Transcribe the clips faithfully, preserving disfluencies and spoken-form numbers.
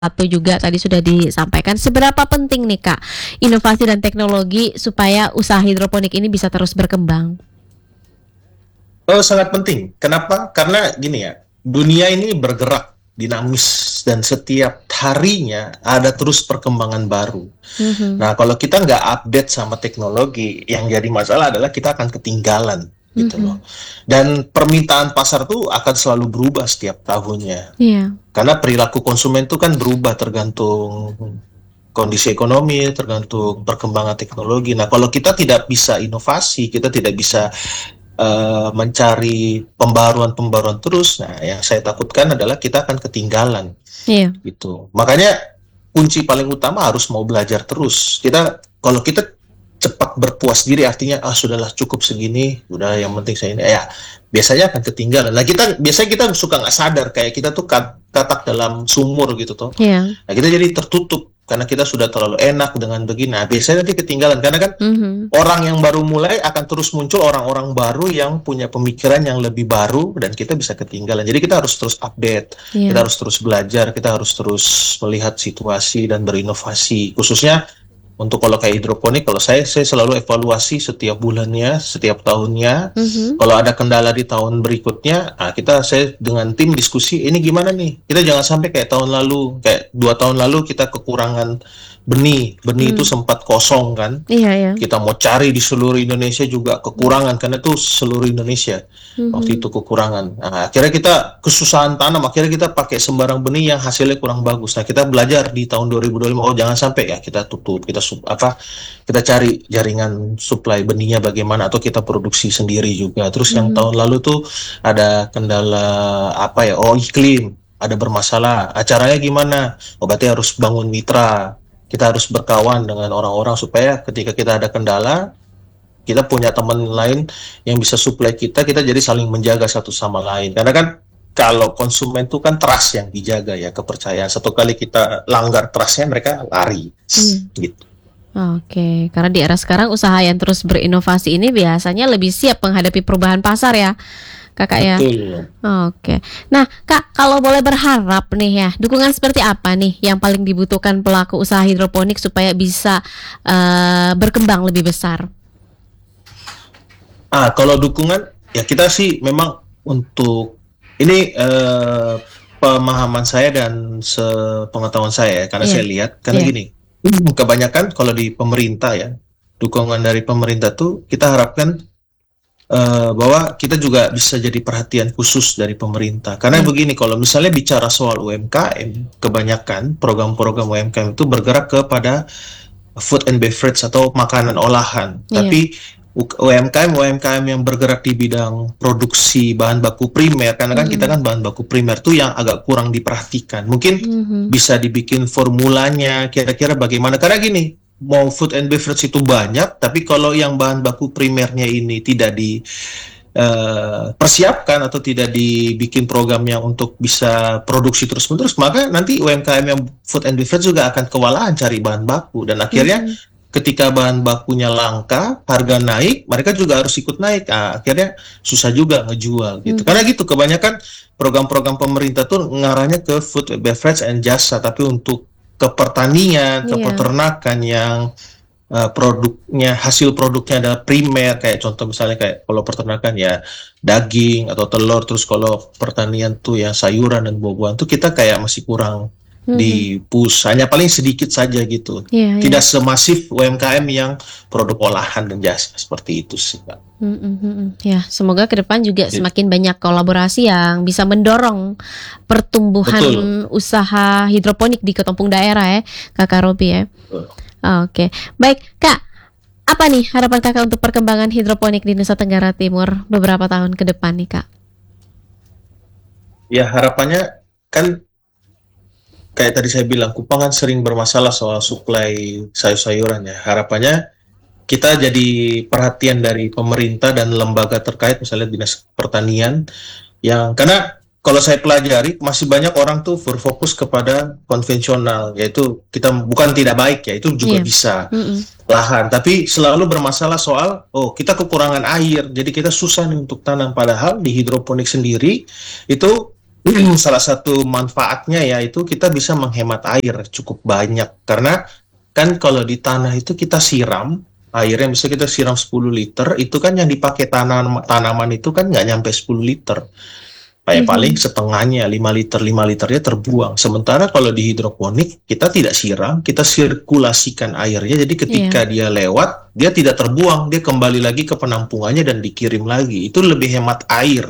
Satu juga tadi sudah disampaikan. Seberapa penting nih Kak inovasi dan teknologi supaya usaha hidroponik ini bisa terus berkembang? Oh, sangat penting. Kenapa? Karena gini ya, dunia ini bergerak dinamis dan setiap harinya ada terus perkembangan baru. Mhm. Nah, kalau kita nggak update sama teknologi, yang jadi masalah adalah kita akan ketinggalan gitu loh. Mhm. Dan permintaan pasar tuh akan selalu berubah setiap tahunnya. Iya. Karena perilaku konsumen itu kan berubah tergantung kondisi ekonomi, tergantung perkembangan teknologi. Nah, kalau kita tidak bisa inovasi, kita tidak bisa uh, mencari pembaruan-pembaruan terus, nah yang saya takutkan adalah kita akan ketinggalan. Iya. Gitu. Makanya kunci paling utama harus mau belajar terus. Kita kalau kita cepat berpuas diri artinya ah sudahlah cukup segini, udah yang penting saya ini ya biasanya akan ketinggalan. Nah kita biasanya kita suka nggak sadar kayak kita tuh kat, katak dalam sumur gitu toh. Iya. Nah kita jadi tertutup karena kita sudah terlalu enak dengan begini. Nah biasanya nanti ketinggalan karena kan Mhm. orang yang baru mulai akan terus muncul orang-orang baru yang punya pemikiran yang lebih baru dan kita bisa ketinggalan. Jadi kita harus terus update, kita Iya. harus terus belajar, kita harus terus melihat situasi dan berinovasi. Khususnya untuk kalau kayak hidroponik, kalau saya saya selalu evaluasi setiap bulannya, setiap tahunnya. Mhm. Kalau ada kendala di tahun berikutnya, nah kita saya dengan tim diskusi ini gimana nih? Kita jangan sampai kayak tahun lalu, kayak dua tahun lalu kita kekurangan benih, benih itu Hmm. sempat kosong kan. Iya ya. Kita mau cari di seluruh Indonesia juga kekurangan karena itu seluruh Indonesia waktu Mhm. itu kekurangan. Nah, akhirnya kita kesusahan tanam, akhirnya kita pakai sembarang benih yang hasilnya kurang bagus. Nah, kita belajar di tahun dua ribu dua puluh lima, oh jangan sampai ya kita tutup, kita sub, apa kita cari jaringan suplai benihnya bagaimana atau kita produksi sendiri juga. Terus yang Mhm. tahun lalu tuh ada kendala apa ya? Oh, iklim, ada bermasalah. Acaranya gimana? Oh, berarti harus bangun mitra. Kita harus berkawan dengan orang-orang supaya ketika kita ada kendala, kita punya teman lain yang bisa suplai kita, kita jadi saling menjaga satu sama lain. Karena kan kalau konsumen itu kan trust yang dijaga ya, kepercayaan. Satu kali kita langgar trustnya, mereka lari. Iya. Gitu. Oke, karena di era sekarang usaha yang terus berinovasi ini biasanya lebih siap menghadapi perubahan pasar ya, Kakak ya. Betul. Oke. Nah, Kak, kalau boleh berharap nih ya, dukungan seperti apa nih yang paling dibutuhkan pelaku usaha hidroponik supaya bisa uh, berkembang lebih besar? Ah, kalau dukungan ya kita sih memang untuk ini uh, pemahaman saya dan sepengetahuan saya ya, karena Iya. saya lihat karena Iya. gini, kebanyakan kalau di pemerintah ya, dukungan dari pemerintah tuh kita harapkan uh, bahwa kita juga bisa jadi perhatian khusus dari pemerintah. Karena Iya. begini, kalau misalnya bicara soal U M K M, kebanyakan program-program U M K M itu bergerak kepada food and beverage atau makanan olahan. Iya. Tapi U M K M U M K M yang bergerak di bidang produksi bahan baku primer, karena kan kita Mhm. kan bahan baku primer tuh yang agak kurang diperhatikan. Mungkin Mhm. bisa dibikin formulanya kira-kira bagaimana. Karena gini, mau food and beverage itu banyak, tapi kalau yang bahan baku primernya ini tidak di uh, persiapkan atau tidak dibikin program yang untuk bisa produksi terus-menerus, maka nanti U M K M yang food and beverage juga akan kewalahan cari bahan baku dan akhirnya Mhm. ketika bahan bakunya langka, harga naik, mereka juga harus ikut naik. Nah, akhirnya susah juga ngejual gitu. Mhm. Karena gitu kebanyakan program-program pemerintah tuh ngarahnya ke food, beverage, and jasa, tapi untuk ke pertanian, ke Iya. peternakan yang uh, produknya, hasil produknya adalah primer, kayak contoh misalnya kayak kalau peternakan ya daging atau telur, terus kalau pertanian tuh yang sayuran dan buah-buahan tuh kita kayak masih kurang Mhm. di push, hanya paling sedikit saja gitu. Iya, Tidak iya. semasif U M K M yang produk olahan dan jasa, seperti itu sih, Kak. Mhm, mhm. Ya, semoga ke depan juga Gitu. semakin banyak kolaborasi yang bisa mendorong pertumbuhan Betul. usaha hidroponik di ketumpung daerah ya, Kakak Robi ya. Betul. Oke, baik Kak, apa nih harapan Kakak untuk perkembangan hidroponik di Nusa Tenggara Timur beberapa tahun ke depan nih Kak? Ya harapannya kan kayak tadi saya bilang, Kupang kan sering bermasalah soal suplai sayur-sayuran ya. Harapannya kita jadi perhatian dari pemerintah dan lembaga terkait, misalnya Dinas Pertanian, yang karena kalau saya pelajari masih banyak orang tuh berfokus kepada konvensional, yaitu kita bukan tidak baik ya, itu juga Iya. bisa Mhm. lahan, tapi selalu bermasalah soal oh kita kekurangan air, jadi kita susah nih untuk tanam. Padahal di hidroponik sendiri itu salah satu manfaatnya ya itu kita bisa menghemat air cukup banyak karena kan kalau di tanah itu kita siram airnya bisa kita siram sepuluh liter itu kan yang dipakai tanam tanaman itu kan nggak nyampe sepuluh liter. Kayak paling Mhm. setengahnya lima liter lima liternya terbuang. Sementara kalau di hidroponik kita tidak siram, kita sirkulasikan airnya. Jadi ketika Iya, dia lewat, dia tidak terbuang, dia kembali lagi ke penampungannya dan dikirim lagi. Itu lebih hemat air.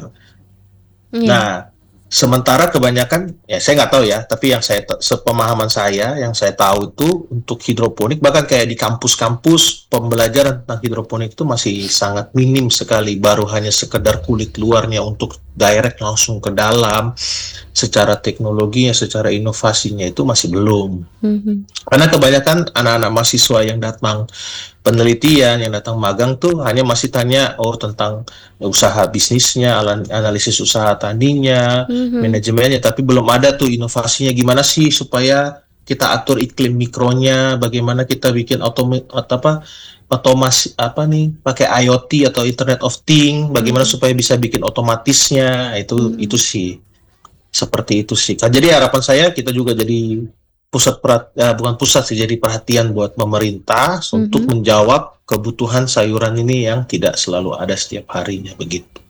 iya. Nah, sementara kebanyakan, ya saya nggak tahu ya, tapi yang saya, sepemahaman saya, yang saya tahu itu untuk hidroponik, bahkan kayak di kampus-kampus, pembelajaran tentang hidroponik itu masih sangat minim sekali, baru hanya sekedar kulit luarnya untuk direct langsung ke dalam, secara teknologinya, secara inovasinya itu masih belum. Mhm. Karena kebanyakan anak-anak mahasiswa yang datang penelitian, yang datang magang tuh hanya masih tanya oh tentang usaha bisnisnya, analisis usaha tadinya, Mhm. manajemennya, tapi belum ada tuh inovasinya gimana sih supaya kita atur iklim mikronya, bagaimana kita bikin otomi atau apa otomasi apa nih pakai IoT atau Internet of Things, bagaimana Mhm. supaya bisa bikin otomatisnya, itu itu Mhm. sih seperti itu sih. Jadi harapan saya kita juga jadi pusat perat, eh, bukan pusat sih, jadi perhatian buat pemerintah untuk Mhm. menjawab kebutuhan sayuran ini yang tidak selalu ada setiap harinya begitu.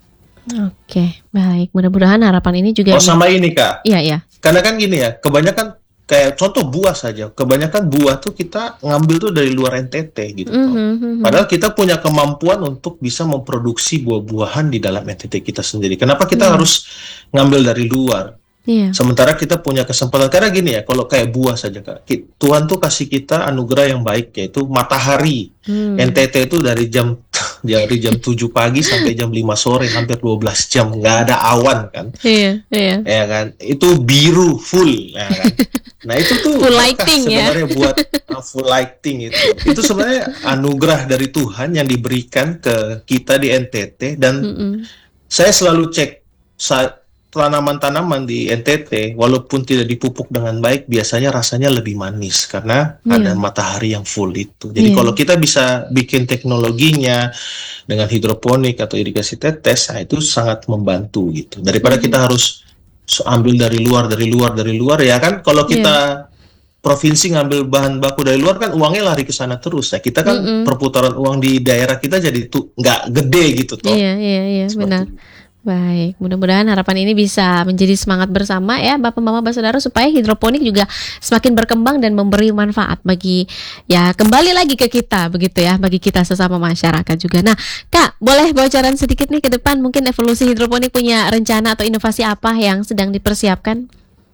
Oke, baik. Mudah-mudahan harapan ini juga Oh bisa. sama ini Kak, Iya, iya. karena kan gini ya, kebanyakan kayak contoh buah saja, kebanyakan buah tuh kita ngambil tuh dari luar N T T gitu toh. Mhm. Padahal Mhm. kita punya kemampuan untuk bisa memproduksi buah-buahan di dalam N T T kita sendiri. Kenapa kita Iya, harus ngambil dari luar? iya. Sementara kita punya kesempatan, karena gini ya, kalau kayak buah saja Kak, Tuhan tuh kasih kita anugerah yang baik, yaitu matahari. Hmm. N T T itu dari jam dari jam tujuh pagi sampai jam lima sore, hampir dua belas jam, nggak ada awan kan, Iya, iya. ya kan, itu biru full, ya kan. Nah itu tuh Full berkah lighting ya. sebenarnya buat uh, full lighting itu. Itu sebenarnya anugerah dari Tuhan yang diberikan ke kita di N T T dan Mhm. saya selalu cek sa- tanaman-tanaman di N T T, walaupun tidak dipupuk dengan baik, biasanya rasanya lebih manis karena ada Iya, matahari yang full itu. Jadi iya. kalau kita bisa bikin teknologinya dengan hidroponik atau irigasi tetes, nah itu sangat membantu gitu. Daripada Mhm. kita harus ambil dari luar, dari luar, dari luar ya kan. Kalau Iya. kita provinsi ngambil bahan baku dari luar kan uangnya lari ke sana terus. Nah kita kan Mhm. perputaran uang di daerah kita jadi tuh nggak gede gitu Iya, toh. iya, iya, benar. Seperti itu. Baik, mudah-mudahan harapan ini bisa menjadi semangat bersama ya Bapak Mama Saudara supaya hidroponik juga semakin berkembang dan memberi manfaat bagi ya kembali lagi ke kita begitu ya bagi kita sesama masyarakat juga. Nah, Kak, boleh bocoran sedikit nih ke depan mungkin evolusi hidroponik punya rencana atau inovasi apa yang sedang dipersiapkan?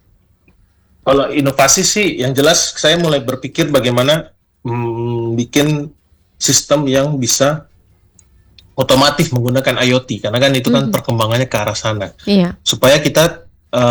Kalau inovasi sih, yang jelas saya mulai berpikir bagaimana hmm, bikin sistem yang bisa otomatis menggunakan IoT, karena kan itu kan Mhm. perkembangannya ke arah sana. Iya, Supaya kita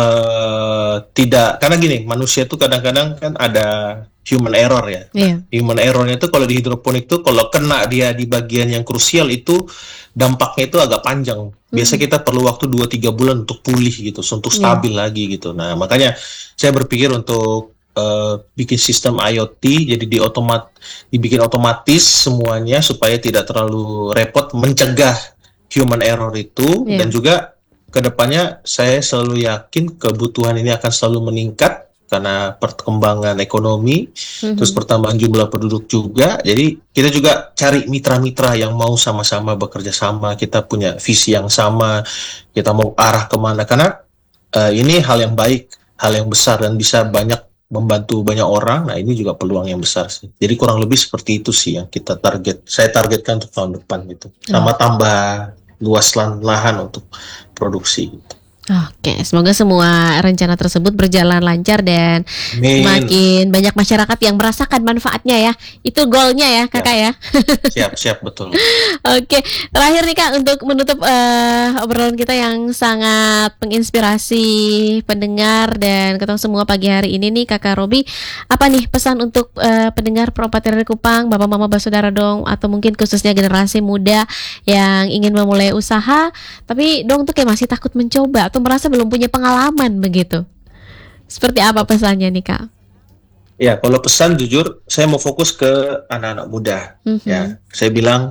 eh, tidak, karena gini, manusia itu kadang-kadang kan ada human error ya. Nah, iya. human errornya itu kalau di hidroponik itu kalau kena dia di bagian yang krusial itu dampaknya itu agak panjang. Biasa Mhm. kita perlu waktu dua tiga bulan untuk pulih gitu, untuk Iya. stabil lagi gitu. Nah, makanya saya berpikir untuk eh, bikin sistem IoT jadi di otomat dibikin otomatis semuanya supaya tidak terlalu repot mencegah human error itu, dan Iya. juga kedepannya saya selalu yakin kebutuhan ini akan selalu meningkat karena perkembangan ekonomi, terus Mhm. pertambahan jumlah penduduk juga. Jadi kita juga cari mitra-mitra yang mau sama-sama bekerja sama, kita punya visi yang sama, kita mau arah kemana, karena uh, ini hal yang baik, hal yang besar dan bisa banyak membantu banyak orang. Nah ini juga peluang yang besar sih. Jadi kurang lebih seperti itu sih yang kita target. Saya targetkan untuk tahun depan gitu. Sama Oh. tambah luas lahan untuk produksi. Oke, semoga semua rencana tersebut berjalan lancar dan Amin. semakin banyak masyarakat yang merasakan manfaatnya ya. Itu goalnya ya, Siap, Kakak ya. siap, siap betul. Oke, terakhir nih Kak untuk menutup eh, obrolan kita yang sangat menginspirasi pendengar dan ketemu semua pagi hari ini nih Kakak Robi, apa nih pesan untuk eh, pendengar Properti dari Kupang, Bapak Mama Basudara dong atau mungkin khususnya generasi muda yang ingin memulai usaha tapi dong tuh kayak masih takut mencoba atau merasa belum punya pengalaman begitu. Seperti apa pesannya nih Kak? Ya, kalau pesan jujur, saya mau fokus ke anak-anak muda. Mhm. Ya, saya bilang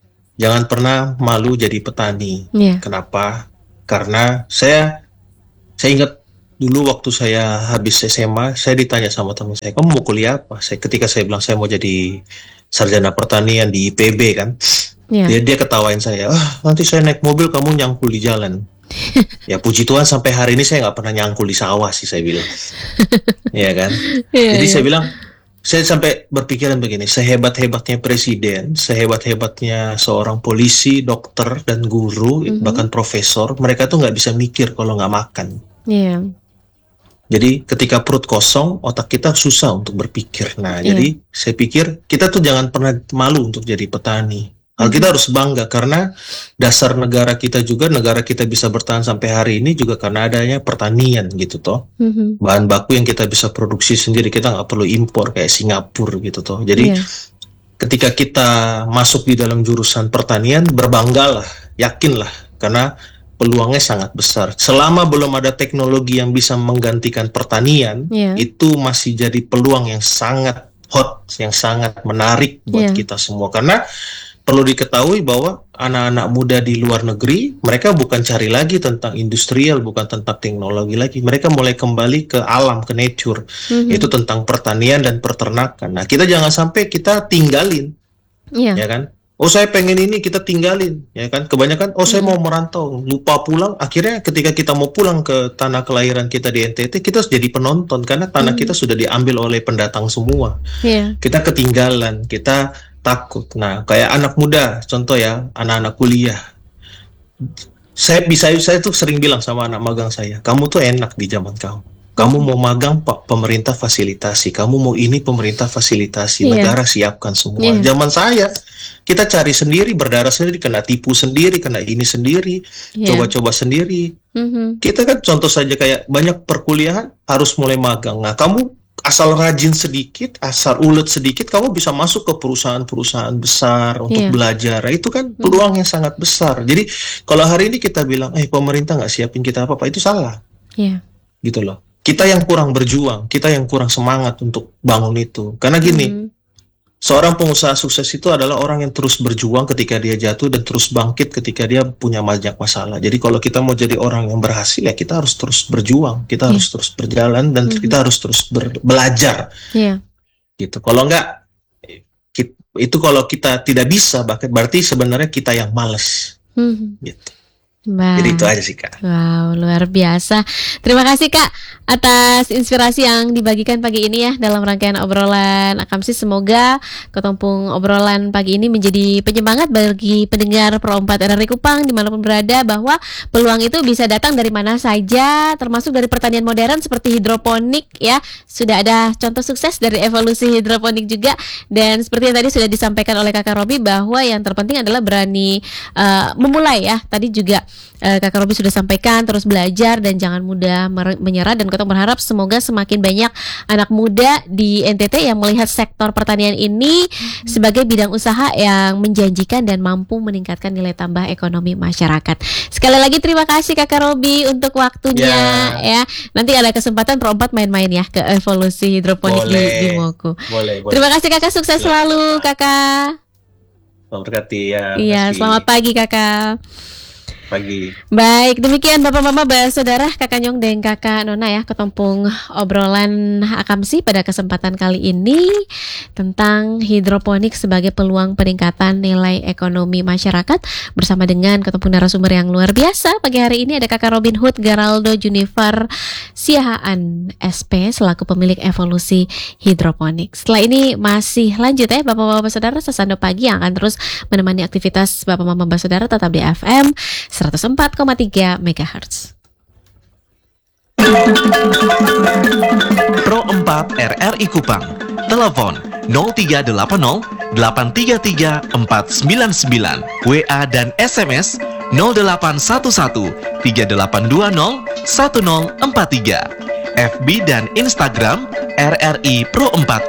jangan pernah malu jadi petani. Iya. Kenapa? Karena saya Saya ingat dulu waktu saya habis S M A, saya ditanya sama teman saya, kamu mau kuliah apa? Saya ketika saya bilang saya mau jadi sarjana pertanian di I P B kan, Ya. dia dia ketawain saya, ah nanti saya naik mobil kamu nyangkul di jalan. Ya puji Tuhan sampai hari ini saya nggak pernah nyangkul di sawah sih, saya bilang, ya kan. Iya, Jadi iya. saya bilang, saya sampai berpikiran begini, sehebat-hebatnya presiden, sehebat-hebatnya seorang polisi, dokter, dan guru, Mhm. bahkan profesor, mereka tuh nggak bisa mikir kalau nggak makan. Iya. Jadi ketika perut kosong, otak kita susah untuk berpikir. Nah, Iya. jadi saya pikir kita tuh jangan pernah malu untuk jadi petani. Hal Mhm. kita harus bangga karena dasar negara kita juga, negara kita bisa bertahan sampai hari ini juga karena adanya pertanian gitu toh. Mhm. Bahan baku yang kita bisa produksi sendiri, kita nggak perlu impor kayak Singapura gitu toh. Jadi Iya. ketika kita masuk di dalam jurusan pertanian, berbanggalah, yakinlah, karena peluangnya sangat besar. Selama belum ada teknologi yang bisa menggantikan pertanian, Iya. itu masih jadi peluang yang sangat hot, yang sangat menarik buat Iya. kita semua. Karena perlu diketahui bahwa anak-anak muda di luar negeri, mereka bukan cari lagi tentang industrial, bukan tentang teknologi lagi. Mereka mulai kembali ke alam, ke nature. Mhm. Itu tentang pertanian dan peternakan. Nah, kita jangan sampai kita tinggalin, Iya. ya kan? Oh, saya pengen ini, kita tinggalin, ya kan? Kebanyakan, oh saya Mhm. mau merantau, lupa pulang. Akhirnya ketika kita mau pulang ke tanah kelahiran kita di N T T, kita harus jadi penonton karena tanah Mhm. kita sudah diambil oleh pendatang semua. Iya. Kita ketinggalan, kita takut. Nah, kayak anak muda, contoh ya, anak-anak kuliah. Saya bisa, saya tuh sering bilang sama anak magang saya, kamu tuh enak di zaman kamu. Kamu mau magang, Pak, pemerintah fasilitasi. Kamu mau ini, pemerintah fasilitasi. Iya. Negara siapkan semua. Iya. Zaman saya, kita cari sendiri, berdarah sendiri, kena tipu sendiri, kena ini sendiri, Iya. coba-coba sendiri. Mhm. Kita kan contoh saja kayak banyak perkuliahan harus mulai magang. Nah, kamu asal rajin sedikit, asal ulet sedikit, kamu bisa masuk ke perusahaan-perusahaan besar untuk Iya. belajar. Nah, itu kan peluang yang sangat besar. Jadi kalau hari ini kita bilang, eh pemerintah nggak siapin kita apa-apa, itu salah, Iya. gitu loh. Kita yang kurang berjuang, kita yang kurang semangat untuk bangun itu. Karena gini, Mhm. seorang pengusaha sukses itu adalah orang yang terus berjuang ketika dia jatuh dan terus bangkit ketika dia punya banyak masalah. Jadi kalau kita mau jadi orang yang berhasil, ya kita harus terus berjuang, kita Iya. harus terus berjalan, dan Mhm. kita harus terus ber- belajar. Iya. Gitu. Kalau enggak, ki- itu kalau kita tidak bisa, bahkan berarti sebenarnya kita yang malas. Mhm. Gitu. Wah. Jadi itu aja sih, Kak. Wow, luar biasa. Terima kasih Kak atas inspirasi yang dibagikan pagi ini ya dalam rangkaian obrolan Akamsi. Semoga ketumpung obrolan pagi ini menjadi penyemangat bagi pendengar Pro empat R R I Kupang dimanapun berada, bahwa peluang itu bisa datang dari mana saja, termasuk dari pertanian modern seperti hidroponik ya. Sudah ada contoh sukses dari evolusi hidroponik juga, dan seperti yang tadi sudah disampaikan oleh Kakak Robi bahwa yang terpenting adalah berani uh, memulai ya. Tadi juga Uh, Kakak Robi sudah sampaikan, terus belajar dan jangan mudah mer- menyerah. Dan kita berharap semoga semakin banyak anak muda di N T T yang melihat sektor pertanian ini sebagai bidang usaha yang menjanjikan dan mampu meningkatkan nilai tambah ekonomi masyarakat. Sekali lagi terima kasih Kakak Robi untuk waktunya ya. Nanti ada kesempatan Pro empat main-main ya ke evolusi hidroponik di, Boleh. di Moku. Boleh, boleh. Terima kasih Kakak, sukses selalu Kakak. Selamat berkati ya. Iya, kasih. selamat pagi Kakak. Pagi. Baik, demikian Bapak Mama Saudara, Kakak Nyong dan Kakak Nona ya, ketumpung obrolan Akamsi pada kesempatan kali ini tentang hidroponik sebagai peluang peningkatan nilai ekonomi masyarakat, bersama dengan ketumpung narasumber yang luar biasa. Pagi hari ini ada Kakak Robin Hood Geraldo Junifer Siahaan S P selaku pemilik evolusi hidroponik. Setelah ini masih lanjut ya Bapak-Bapak Saudara, Sasando Pagi yang akan terus menemani aktivitas Bapak Mama Saudara tetap di F M seratus empat koma tiga megahertz. Pro empat R R I Kupang. Telepon nol tiga delapan nol delapan tiga tiga empat sembilan sembilan. W A dan S M S nol delapan satu satu tiga delapan dua nol satu nol empat tiga. F B dan Instagram R R I Pro empat